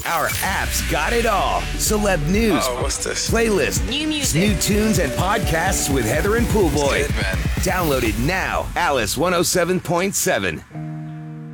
Our app's got it all. Celeb news, what's this? playlist, new music, new tunes, and podcasts with Heather and Poolboy. Good, man. Download it now. Alice 107.7.